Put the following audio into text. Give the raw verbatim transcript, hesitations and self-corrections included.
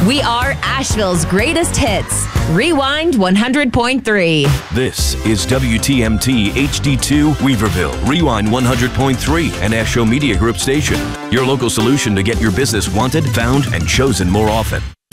We are Asheville's greatest hits. Rewind one hundred point three. This is W T M T H D two Weaverville, Rewind one hundred point three, an Asho Media Group station. Your local solution to get your business wanted, found, and chosen more often.